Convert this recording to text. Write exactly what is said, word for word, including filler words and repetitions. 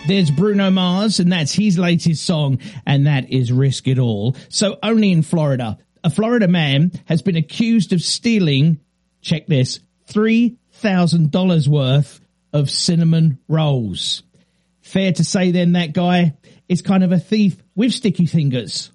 There's Bruno Mars, and that's his latest song, and that is Risk It All. So only in Florida, a Florida man has been accused of stealing, check this, three thousand dollars worth of cinnamon rolls. Fair to say then that guy is kind of a thief with sticky fingers.